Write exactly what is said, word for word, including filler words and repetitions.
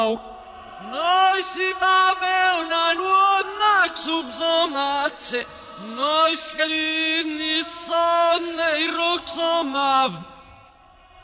Noi si va una nuova subsomazze, noi scarini sonne i roxomav.